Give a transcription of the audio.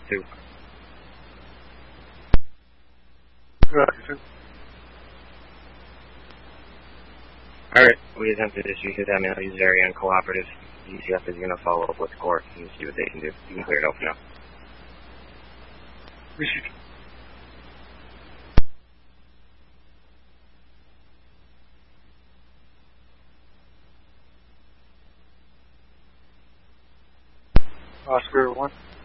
2. Alright, we attempted to issue that mail user area uncooperative. DCF is going to follow up with court and see what they can do. You can clear it out for now. Received. Oscar 1.